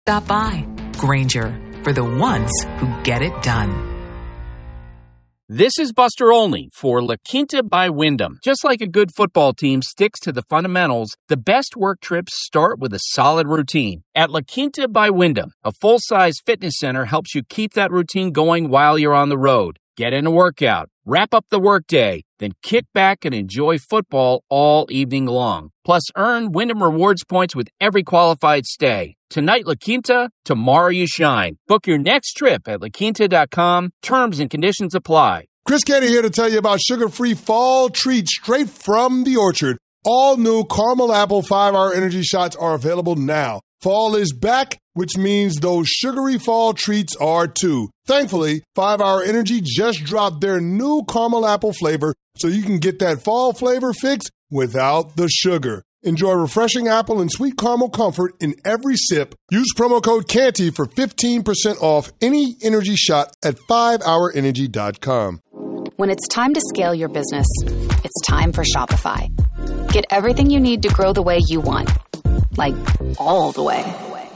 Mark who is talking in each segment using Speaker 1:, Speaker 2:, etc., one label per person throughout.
Speaker 1: stop by. Grainger, for the ones who get it done.
Speaker 2: This is Buster Olney for La Quinta by Wyndham. Just like a good football team sticks to the fundamentals, the best work trips start with a solid routine. At La Quinta by Wyndham, a full-size fitness center helps you keep that routine going while you're on the road. Get in a workout, wrap up the workday, then kick back and enjoy football all evening long. Plus, earn Wyndham Rewards points with every qualified stay. Tonight, La Quinta, tomorrow you shine. Book your next trip at laquinta.com. Terms and conditions apply.
Speaker 3: Chris Canty here to tell you about sugar-free fall treats straight from the orchard. All new caramel apple 5-hour energy shots are available now. Fall is back, which means those sugary fall treats are too. Thankfully, 5-hour energy just dropped their new caramel apple flavor so you can get that fall flavor fix without the sugar. Enjoy refreshing apple and sweet caramel comfort in every sip. Use promo code CANTY for 15% off any energy shot at 5hourenergy.com.
Speaker 4: When it's time to scale your business, it's time for Shopify. Get everything you need to grow the way you want. Like, all the way.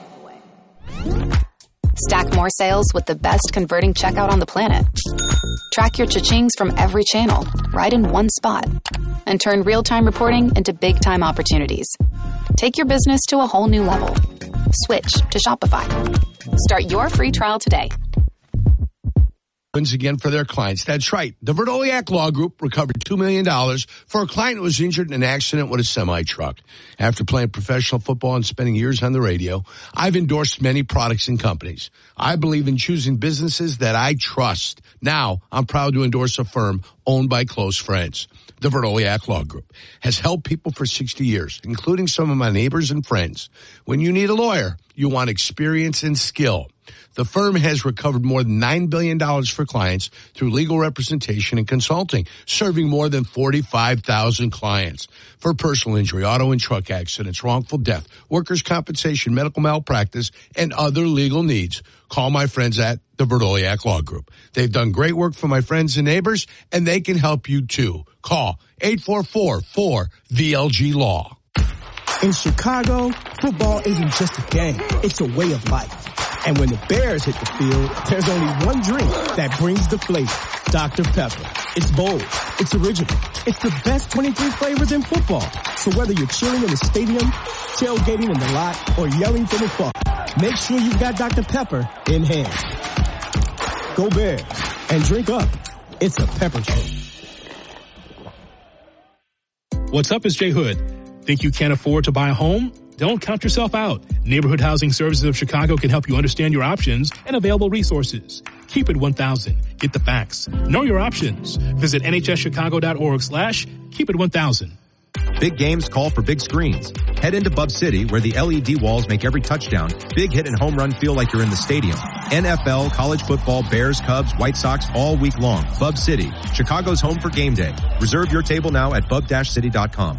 Speaker 4: Stack more sales with the best converting checkout on the planet. Track your cha-chings from every channel, right in one spot. And turn real-time reporting into big-time opportunities. Take your business to a whole new level. Switch to Shopify. Start your free trial today.
Speaker 5: Again for their clients. That's right. The Verdoliak Law Group recovered $2 million for a client who was injured in an accident with a semi-truck. After playing professional football and spending years on the radio, I've endorsed many products and companies. I believe in choosing businesses that I trust. Now, I'm proud to endorse a firm owned by close friends. The Verdoliak Law Group has helped people for 60 years, including some of my neighbors and friends. When you need a lawyer, you want experience and skill. The firm has recovered more than $9 billion for clients through legal representation and consulting, serving more than 45,000 clients. For personal injury, auto and truck accidents, wrongful death, workers' compensation, medical malpractice, and other legal needs, call my friends at the Verdoliak Law Group. They've done great work for my friends and neighbors, and they can help you too. Call 844-4VLG-LAW.
Speaker 6: In Chicago, football isn't just a game. It's a way of life. And when the Bears hit the field, there's only one drink that brings the flavor. Dr. Pepper. It's bold. It's original. It's the best 23 flavors in football. So whether you're chilling in the stadium, tailgating in the lot, or yelling from afar, make sure you've got Dr. Pepper in hand. Go Bears. And drink up. It's a pepper drink.
Speaker 7: What's up, it's Jay Hood. Think you can't afford to buy a home? Don't count yourself out. Neighborhood Housing Services of Chicago can help you understand your options and available resources. Keep it 1000. Get the facts. Know your options. Visit nhschicago.org/keep it 1000.
Speaker 8: Big games call for big screens. Head into Bub City, where the LED walls make every touchdown, big hit, and home run feel like you're in the stadium. NFL, college football, Bears, Cubs, White Sox, all week long. Bub City, Chicago's home for game day. Reserve your table now at bub-city.com.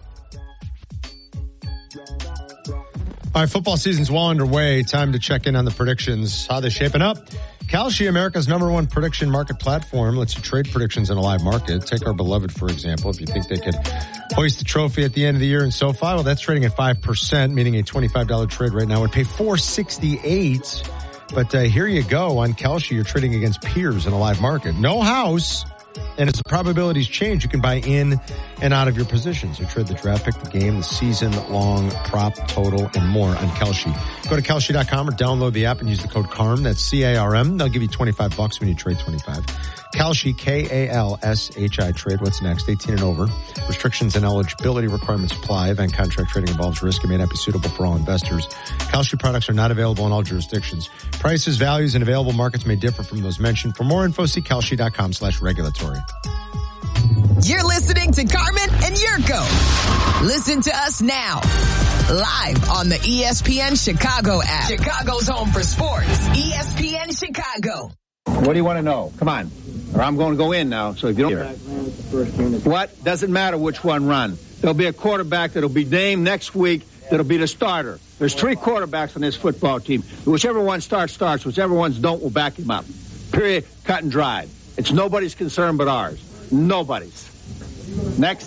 Speaker 9: All right, football season's well underway. Time to check in on the predictions. How they're shaping up. Kalshi, America's #1 prediction market platform, lets you trade predictions in a live market. Take our beloved, for example. If you think they could hoist the trophy at the end of the year in SoFi, well, that's trading at 5%, meaning a $25 trade right now would pay $4.68. But here you go. On Kalshi, you're trading against peers in a live market. No house. And as the probabilities change, you can buy in and out of your positions. You trade the draft pick, the game, the season-long prop, total, and more on Kalshi. Go to Kalshi.com or download the app and use the code CARM. That's C-A-R-M. They'll give you $25 when you trade 25. Kalshi, K-A-L-S-H-I trade. What's next? 18 and over. Restrictions and eligibility requirements apply. Event contract trading involves risk and may not be suitable for all investors. Kalshi products are not available in all jurisdictions. Prices, values, and available markets may differ from those mentioned. For more info, see Kalshi.com/regulatory.
Speaker 10: You're listening to Carmen and Yurko. Listen to us now. Live on the ESPN Chicago app. Chicago's home for sports. ESPN Chicago.
Speaker 11: What do you want to know? Come on. Or I'm going to go in now. So if you don't... What? Doesn't matter which one run. There'll be a quarterback that'll be named next week that'll be the starter. There's 3 quarterbacks on this football team. Whichever one starts. Whichever ones don't, will back him up. Period. Cut and dried. It's nobody's concern but ours. Nobody's. Next.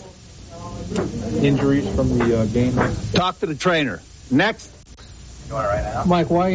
Speaker 12: Injuries from the game.
Speaker 11: Talk to the trainer. Next.
Speaker 12: You want it right now? Mike, why